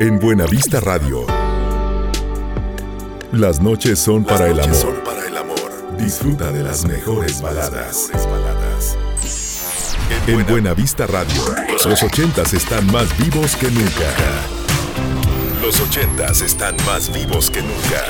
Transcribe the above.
En Buenavista Radio. Las noches son para el amor. Disfruta de las mejores baladas. En Buenavista Radio, los 80s están más vivos que nunca. Los 80s están más vivos que nunca.